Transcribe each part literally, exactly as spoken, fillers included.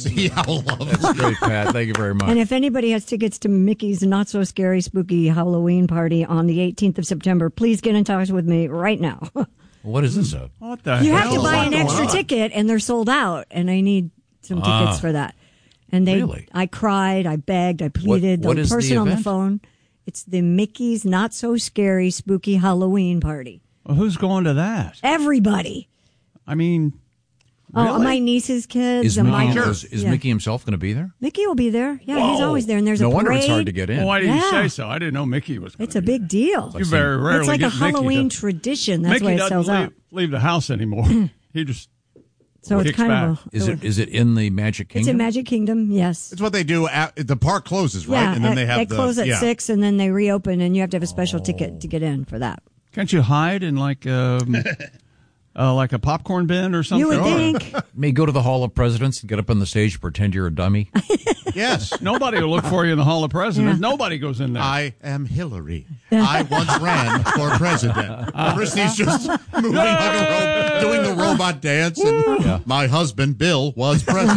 See how lovely. That's great, Pat. Thank you very much. And if anybody has tickets to Mickey's Not So Scary Spooky Halloween Party on the eighteenth of September, please get in touch with me right now. What is this? A- what the You hell? have to buy an extra ticket, and they're sold out, and I need some tickets Ah. for that. And they, Really? I cried, I begged, I pleaded. What- what the is the person on the event? phone, it's the Mickey's Not So Scary Spooky Halloween Party. Well, who's going to that? Everybody. I mean, Oh, really? my niece's kids. Is and Mickey, my, is, is yeah. Mickey himself going to be there? Mickey will be there. Yeah, he's Whoa. always there. And there's no a parade. wonder it's hard to get in. Well, why didn't Yeah. you say so? I didn't know Mickey was. It's a big deal. You very rarely It's like a get Mickey Halloween to- tradition. That's Mickey why it doesn't sells leave, out. leave the house anymore. he just So it's kicks kind back. of a. Is it is it in the Magic Kingdom? It's in Magic Kingdom, yes. It's what they do. At, the park closes, right? Yeah, and then at- they have they the, close at yeah. six, and then they reopen, and you have to have a special ticket to get in for that. Can't you hide in like um, uh, like a popcorn bin or something? You would Or- think. May go to the Hall of Presidents and get up on the stage and pretend you're a dummy. Yes. Nobody will look for you in the Hall of Presidents. Yeah. Nobody goes in there. I am Hillary. I once ran for president. Christy's just moving like a robot, doing the robot dance, and Yeah. my husband, Bill, was president.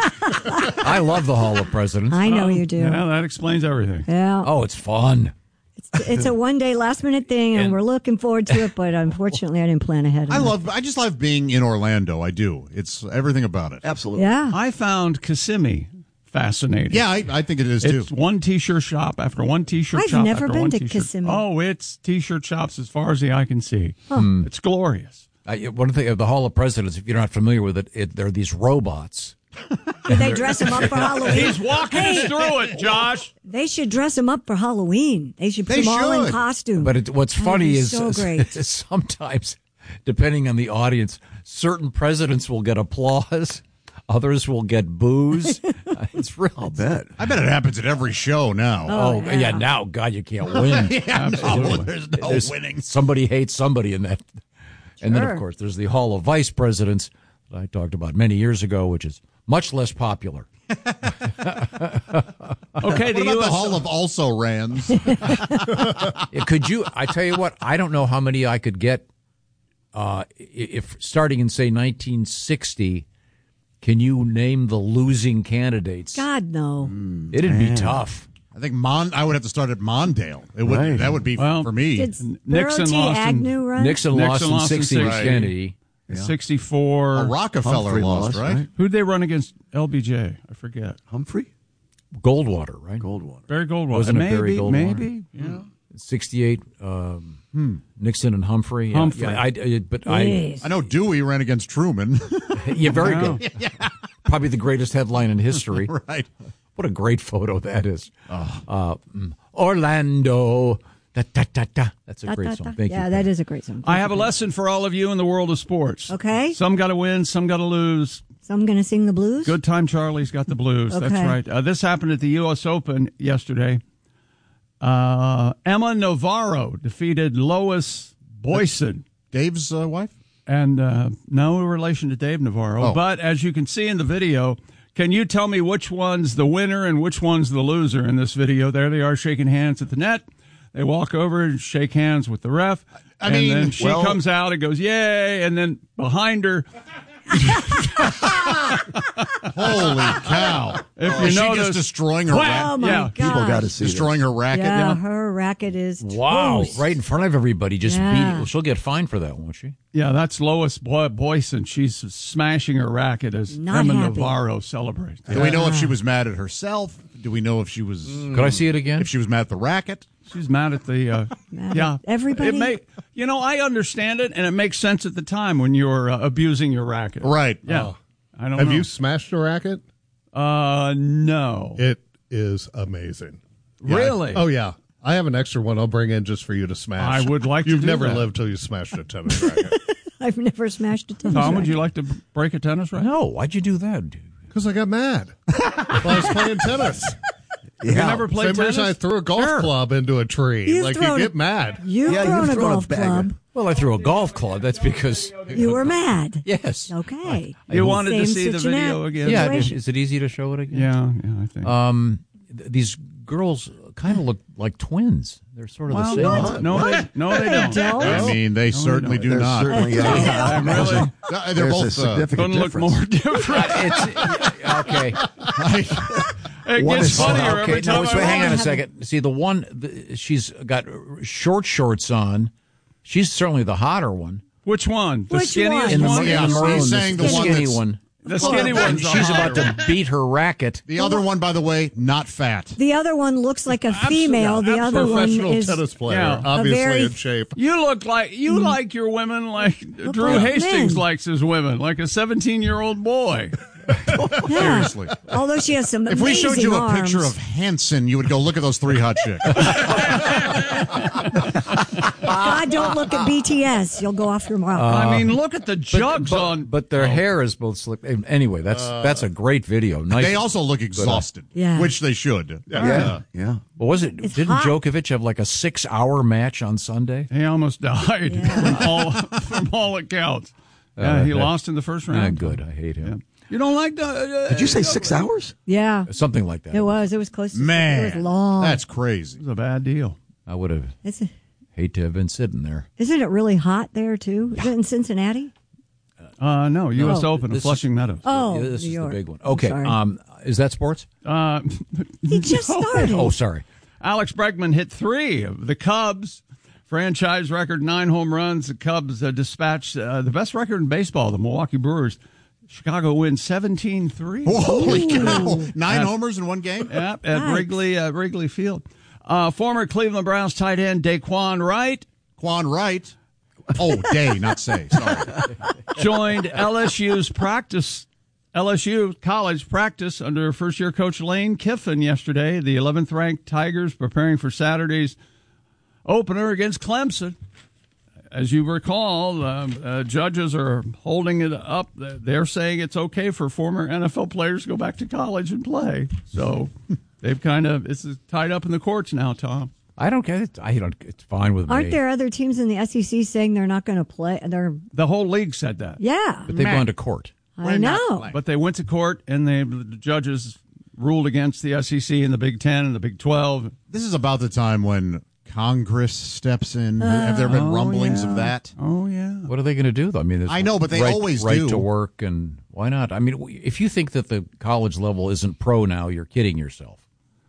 I love the Hall of Presidents. I know you do. Yeah, that explains everything. Yeah. Oh, it's fun. It's a one day, last minute thing, and, And- we're looking forward to it, but unfortunately, I didn't plan ahead. I enough. love, I just love being in Orlando. I do. It's everything about it. Absolutely. Yeah. I found Kissimmee fascinating. Yeah, I, I think it is too. It's one T-shirt shop after one T-shirt I've shop. never after been one to t-shirt. Kissimmee. Oh, it's T-shirt shops as far as the eye can see. It's glorious. I, one thing of the Hall of Presidents, if you're not familiar with it, it there are these robots. Did they dress him up for Halloween? He's walking Hey, us through it, Josh. they should dress him up for Halloween. They should put They him all in should. costume. But it, what's That'd funny be is, so is- great. is sometimes, depending on the audience, certain presidents will get applause, others will get boos. It's real. I'll bet. I bet it happens at every show now. Oh, Oh, yeah. yeah. Now, God, you can't win. yeah, no, there's no There's- winning. Somebody hates somebody in that. And then, Sure. of course, there's the Hall of Vice Presidents that I talked about many years ago, which is much less popular. Okay, What the about U S the Hall of Also Rans? Yeah, could you? I tell you what, I don't know how many I could get. Uh, if starting in say nineteen sixty, can you name the losing candidates? God, no. It'd be tough. I think Mon. I would have to start at Mondale. It would. Right. That would be Well, for me. Did Nixon Sparrow T. lost in- Agnew run? Nixon, Nixon lost in lost in sixty with sixty. Kennedy. sixty-four. Oh, Rockefeller Humphrey lost, lost, right? right? Who'd they run against? L B J. I forget. Humphrey? Goldwater, right? Goldwater. Barry Goldwater. Wasn't it maybe, Barry Goldwater? Maybe. Yeah. sixty-eight. Um, Nixon and Humphrey. Yeah, Humphrey. Yeah, I, I- but Yes. I know Dewey ran against Truman. I. Yeah, very Wow. good. Probably the greatest headline in history. Right. What a great photo that is. Uh, mm, Orlando. Da, da, da, da. That's a Da, great da, song. da. Thank yeah, you. that is a great song. I have a lesson for all of you in the world of sports. Okay. Some got to win, some got to lose. So I'm going to sing the blues? Good time Charlie's got the blues. That's Okay. right. Uh, this happened at the U S Open yesterday. Uh, Emma Navarro defeated Lois Boyson. Dave's uh, wife? And uh, no relation to Dave Navarro. Oh. But as you can see in the video, can you tell me which one's the winner and which one's the loser in this video? There they are shaking hands at the net. They walk over and shake hands with the ref. I and mean, then she well- comes out and goes, yay. And then behind her, Holy cow. if Is you she notice, just destroying her Wham! racket? Oh, my Yeah. God. People got to see Destroying her racket? Yeah, her racket is Wow. toast. Right in front of everybody. Just Yeah. beat it. Well, she'll get fined for that, won't she? Yeah, that's Lois Boy- Boyson. She's smashing her racket as Not Emma happy. Navarro celebrates. Do we know if she was mad at herself? Do we know if she was Could I see it again? if she was mad at the racket? She's mad at the uh, Mad yeah at everybody? It may, you know, I understand it, and it makes sense at the time when you're uh, abusing your racket. Right. Yeah, I don't Have know. you smashed a racket? Uh, no. It is amazing. Really? Oh, yeah. I have an extra one I'll bring in just for you to smash. I would like to You've do never that. lived till you smashed a tennis racket. I've never smashed a tennis Tom, racket. would you like to b- break a tennis racket? No. Why'd you do that, dude? Because I got mad while I was playing tennis. You never played Same tennis? reason I threw a golf Sure. club into a tree. You've like, you thrown get a- mad. You've Yeah, thrown you've a thrown a golf bag club. of- Well, I threw a golf club. That's because. You were mad. Yes. Okay. You wanted to Same see the situation- video again? Yeah. situation. Is it easy to show it again? Yeah, yeah, I think. Um, th- these girls kind of look like twins. They're sort of Well, the same. what? No, they, no, they don't. Don't. I mean, they certainly do There's not. certainly uh, I really Uh, They're there's a both. Uh, significant couldn't look difference. more different. It's okay. It One gets is- funnier Okay, every time. no, so I hang on a watch. second. See, the one the, she's got short shorts on. She's certainly the hotter one. Which one? The Which skinniest one? In the, one? in Yeah, the she's maroon, saying the, the one skinny that's- one. The skinny Well, one's She's the about hotter to beat her racket. The other one, by the way, not fat. The other one looks like a female. The I'm a other one professional is tennis player, Yeah. A obviously very- in shape. You look like you like your women like Drew like Hastings men. likes his women, like a seventeen-year-old boy. yeah. Seriously. Although she has some If we showed you a amazing picture arms. of Hanson, you would go, look at those three hot chicks. God, don't look at B T S. You'll go off your mark. I mean, look at the jugs but, on. but their hair is both slick. Anyway, that's that's a great video. Nice. They also look exhausted, Yeah. which they should. Yeah, yeah. What was it? It's Didn't hot. Djokovic have like a six-hour match on Sunday? He almost died Yeah. from, all, from all accounts. Yeah, Uh, he that- lost in the first Ah, round. good. I hate him. You don't like the? Uh, Did you say six hours? yeah, Something like that. it was. It was close. To Man, it was long. that's crazy. It's a bad deal. I would have It's, hate to have been sitting there. isn't it really hot there too? Is it in Cincinnati? Uh, no, U S Oh. Open in This is- Flushing Meadows. Oh, Yeah, this New is York. the big one. I'm Okay. sorry. Um, is that sports? Uh, He just started. Oh, sorry. Alex Bregman hit three of the Cubs. Franchise record, nine home runs. The Cubs uh, dispatched uh, the best record in baseball, the Milwaukee Brewers. Chicago wins seventeen three. Holy cow. Nine homers in one game? Yep, at Nice. Wrigley uh, Wrigley Field. Uh, former Cleveland Browns tight end Daquan Wright Quan Wright. Oh, Day, not say. Sorry. joined L S U's practice, L S U college practice under first-year coach Lane Kiffin yesterday. The eleventh-ranked Tigers preparing for Saturday's opener against Clemson. As you recall, um, uh, judges are holding it up. They're saying it's okay for former N F L players to go back to college and play. So they've kind of it's tied up in the courts now, Tom. I don't get it. I don't. It's fine with Aren't me. there other teams in the S E C saying they're not going to play? They're The whole league said that. yeah. But they've Matt. gone to court. I We're not know. playing. But they went to court, and they, the judges ruled against the S E C and the Big Ten and the Big twelve. This is about the time when Congress steps in. Have there been Oh, rumblings yeah. of that? Oh, yeah. What are they going to do, though? I mean, there's I know, but they right, always right do. to work, and why not? I mean, if you think that the college level isn't pro now, you're kidding yourself.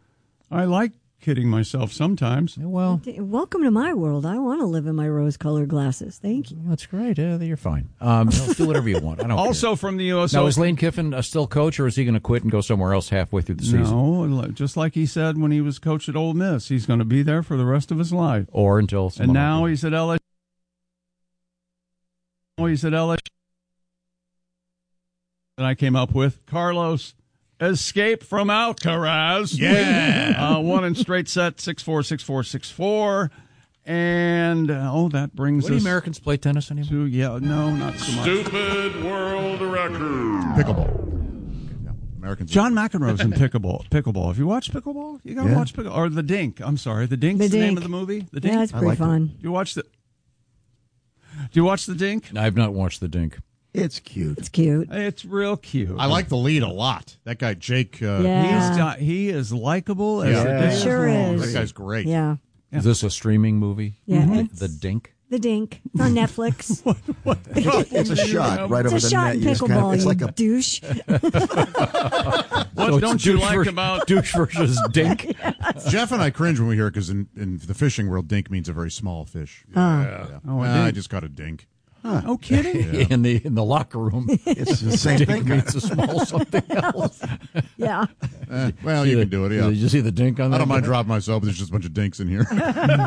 I like kidding myself sometimes. Yeah, well, Welcome to my world. I want to live in my rose-colored glasses. Thank you. that's great. Yeah, you're fine. Um, no, do whatever you want. I don't Also care. from the U S Now, is Open. Lane Kiffin uh, still coach, or is he going to quit and go somewhere else halfway through the season? No, just like he said when he was coach at Ole Miss, he's going to be there for the rest of his life. Or until some And other now people- he's at L S U. Oh, he's at L S U. And I came up with Carlos Escape from Alcaraz. Yeah. uh, one in straight set, six four, six four, six four. And, uh, oh, that brings What do us Americans play tennis anymore? to, yeah, no, not so much. Stupid world record. Pickleball. Yeah, Americans. John McEnroe's in pickleball. Pickleball. Have you watched pickleball? You got to Yeah. watch pickleball. Or The Dink. I'm sorry. The Dink's The the, name Dink. of the movie? The Dink? Yeah, it's I pretty liked it. fun. Do you watch the Do you watch The Dink? I've not watched the Dink. It's cute. It's cute. It's real cute. I like the lead a lot. That guy, Jake. Uh, Yeah. He's got, he is likable as Yeah. the day Sure long. is. That guy's great. Yeah. Yeah. Is this a streaming movie? Yeah, The, it's- the Dink? The Dink. It's on Netflix. It's a shot right It's over a the shot net. in You just kind pickleball, of, it's you like a douche. What So it's don't you douche like ver- about douche versus Dink? Jeff and I cringe when we hear it because in, in the fishing world, dink means a very small fish. Yeah. Oh, a Uh, dink. I just got a dink. Oh, kidding? in the in the locker room? it's the same Dink thing. means a small something else. Yeah. Eh, well, you can do it. Yeah. Did you see the Dink on that? I don't mind dropping myself, but there's just a bunch of dinks in here.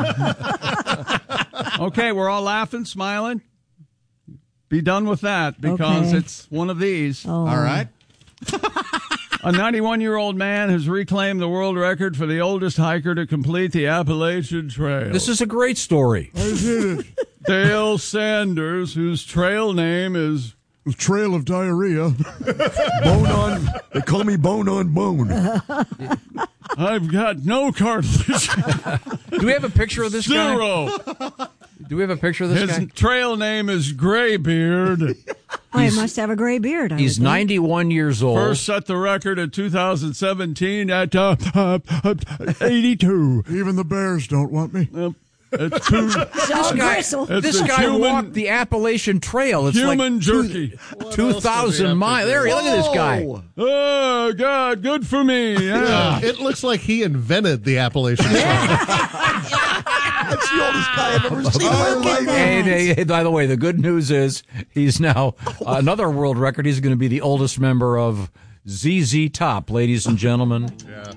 Okay, we're all laughing, smiling. Be done with that because Okay. it's one of these. Oh. All right. A ninety-one-year-old man has reclaimed the world record for the oldest hiker to complete the Appalachian Trail. This is a great story. Dale Sanders, whose trail name is Trail of diarrhea. Bone on. They call me bone on bone. I've got no cartilage. Do we have a picture of this guy? Zero. Do we have a picture of this His guy? trail name is Graybeard. Oh, he must have a gray beard. I He's would think. ninety-one years old. First set the record in two thousand seventeen at uh, uh, uh, eighty-two. Even the Bears don't want me. Uh, it's two, So This guy, bristle. It's this a guy human- walked the Appalachian Trail. It's human like jerky. two thousand miles. There, look at this guy. Oh, God, good for me. Yeah. It looks like he invented the Appalachian Trail. That's the oldest guy I've ever seen in my Look at life. that. Hey, hey, hey, by the way, the good news is he's now uh, another world record. He's going to be the oldest member of Z Z Top, ladies and gentlemen. Yeah.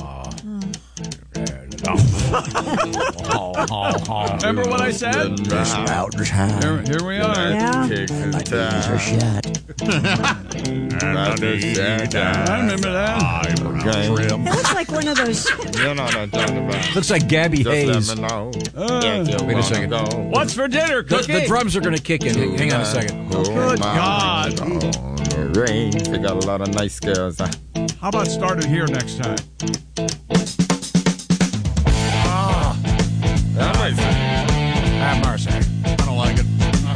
Remember what I said? Here, here we are. Yeah. I remember that. It looks like one of those. You know what I'm talking about. Looks like Gabby Just Hayes. let me know. Uh, if you wait a wanna second. go. What's for dinner, The, Cookie? the drums are going to kick in. Hang hang on a second. Good God. Range. They got a lot of nice girls. huh? How about start it here next time? Have mercy. I don't like it.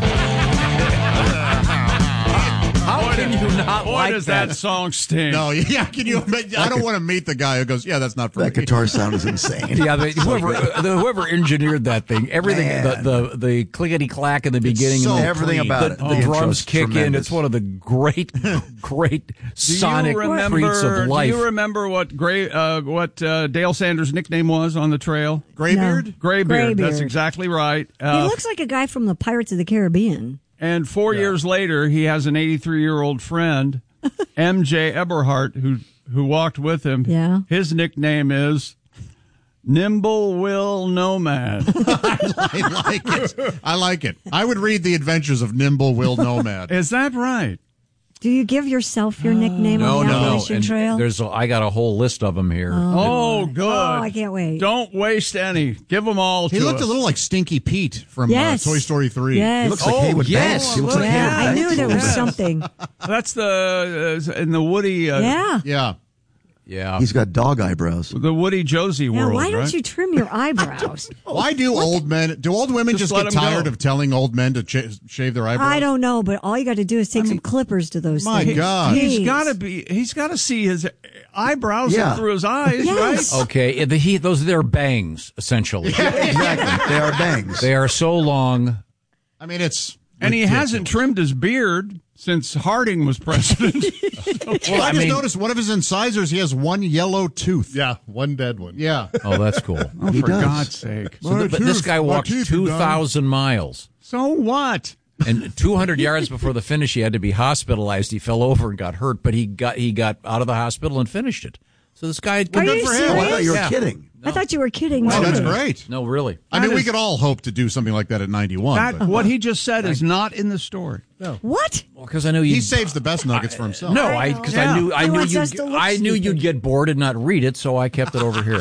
How can you not Boy, like does that? that song stink. No, yeah, can you imagine? I don't want to meet the guy who goes, yeah, that's not for That me. guitar sound is insane. Yeah, the, whoever the, whoever engineered that thing, everything, the, the the clickety clack in the beginning, so and the, Everything clean. about the, it. the intro's drums kick in. tremendous. It's one of the great, great Do sonic you remember, treats of life. Do you remember what Gray, uh, what uh, Dale Sanders' nickname was on the trail? Graybeard? Graybeard. That's Graybeard. exactly right. He Uh, looks like a guy from the Pirates of the Caribbean. and four years later, he has an eighty-three-year-old friend, M J Eberhart, who who walked with him. Yeah. His nickname is Nimble Will Nomad. I like it. I like it. I would read The Adventures of Nimble Will Nomad. Is that right? Do you give yourself your nickname no, on the no, no. Appalachian And Trail? there's a, I got a whole list of them here. Oh, good. Oh, I can't wait. Don't waste any. Give them all He to looked us. a little like Stinky Pete from Yes. uh, Toy Story three. Yes. He looks like Oh, Haywood yes. Banks. He looks like yeah, Haywood I knew Banks. there was something. That's the uh, in the Woody. Uh, Yeah. Yeah. Yeah. He's got dog eyebrows. The Woody Josie Now, world. why don't right? you trim your eyebrows? Why do old men, do old women Just just, let get 'em go. tired of telling old men to ch- shave their eyebrows? I don't know, but all you got to do is take some clippers to those My things. God. He's Jeez. got to be. He's got to see his eyebrows Yeah. through his eyes, Yes. right? Okay, the, he, those are their bangs, essentially. Exactly. They are bangs. They are so long. I mean, it's. And he ridiculous. hasn't trimmed his beard since Harding was president. Well, I, I just mean- noticed one of his incisors, he has one yellow tooth. Yeah, one dead one. Yeah. Oh, that's cool. oh, He for does. God's sake! So th- but this guy My walked teeth are two done. thousand miles. So what? And two hundred yards before the finish, he had to be hospitalized. He fell over and got hurt, but he got he got out of the hospital and finished it. So this guy, Are good you for him. serious? Oh, I thought you were Yeah. kidding. I thought you were kidding. Oh, that's too. great. No, really. I mean, That we is- could all hope to do something like that at ninety-one. That but what he just said is not in the story. What? Because I know you. he saves the best nuggets for himself. No, I because Yeah. I knew I He knew wants you us to look I knew stupid. you'd get bored and not read it, so I kept it over here.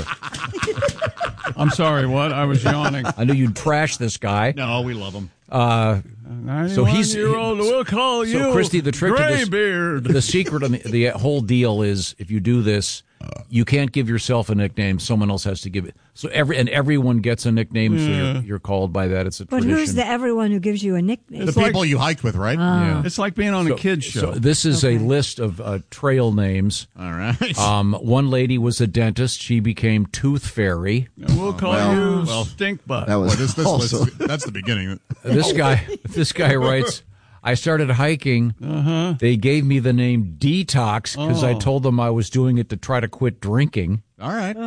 I'm sorry. What? I was yawning. I knew you'd trash this guy. No, we love him. Uh, so he's year old. We'll call you. so Christy. The trick to this, Graybeard. the secret on the, the whole deal is if you do this, you can't give yourself a nickname. Someone else has to give it. So every and everyone gets a nickname. So you're, you're called by that. It's a But tradition. who's the everyone who gives you a nickname? The people you hiked with, right? Yeah. It's like being on a kids show. So this is a list of uh, trail names. All right. Um, one lady was a dentist. She became Tooth Fairy. And we'll call well, you Stink Butt. That was Boy, this, this also. list, that's the beginning. This guy, this guy writes, I started hiking. Uh-huh. They gave me the name Detox because I Oh. told them I was doing it to try to quit drinking. All right.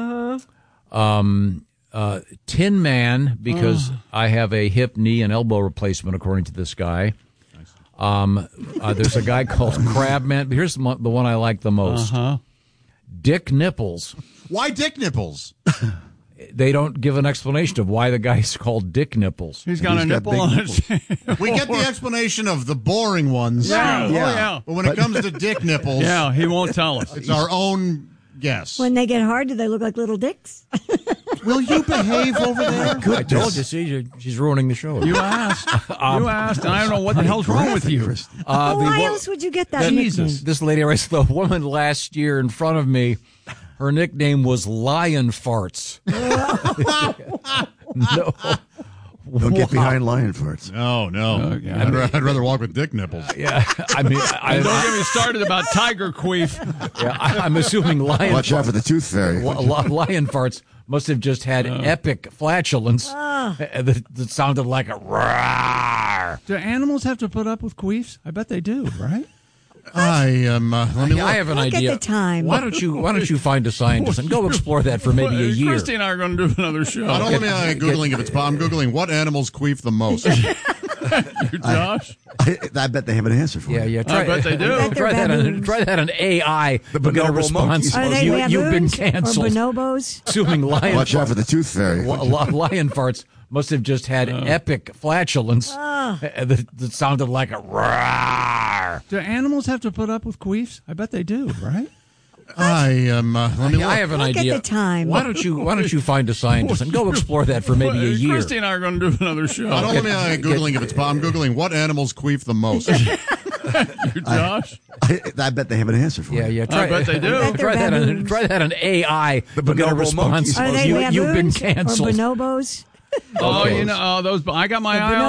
Um, uh, Tin Man because I have a hip, knee, and elbow replacement, according to this guy. Um, uh, there's a guy called Crabman. Here's the mo- the one I like the most. Uh-huh. Dick Nipples. Why Dick Nipples? They don't give an explanation of why the guy's called Dick Nipples. He's got He's a got nipple big on his. We get the explanation of the boring ones. Yeah, Right. oh, Yeah. yeah. But when it comes to Dick Nipples, Yeah, he won't tell us. it's our own guess. When they get hard, do they look like little dicks? Will you behave over there? I told you, see, she's ruining the show. You asked. You asked, and I don't know what the hell's wrong with you. Uh, well, the why wo- else would you get that Jesus. nickname? This lady writes, the woman last year in front of me, her nickname was Lion Farts. No. Don't get Wow. behind lion farts. No, no. Okay. I'd, ra- I'd rather walk with dick nipples. Yeah, I mean, I, And don't I, get me started about tiger queef. yeah, I, I'm assuming lion Watch out for the tooth fairy. li- li- lion farts must have just had epic flatulence uh, that, that sounded like a roar. Do animals have to put up with queefs? I bet they do, right? I um. Uh, let me Yeah, look. I have an Look at idea. the time. Why don't you Why don't you find a scientist and go explore that for maybe a Well, year? Christy and I are going to do another show. I don't let me uh, googling if it's. po- I'm googling what animals queef the most. You, Josh. I, I bet they have an answer for Yeah, you. yeah. Try, I bet they do. bet they're Try that on baboons. try that on A I. The We'll get a bonobo response. monkeys. Are they you, you've been baboons canceled. or bonobos? Assuming lion Watch out for the tooth fairy. li- li- lion farts must have just had epic flatulence uh, that, that sounded like a roar. Do animals have to put up with queefs? I bet they do, right? I um. Uh, let me Yeah, look. I have an Look at idea. the time. Why don't you Why don't you find a scientist and go explore that for maybe a Well, year? Christy and I are going to do another show. I don't let me uh, googling if it's. po- I'm googling what animals queef the most. You, Josh. I, I bet they have an answer for Yeah, you. yeah. Try, bet they do. I bet Try they're that on baboons. Try that on A I. The We'll get a bonobo response. monkeys. Are they you, baboons you've been canceled. or bonobos? Oh, Okay. you know, oh, those. I got my The eye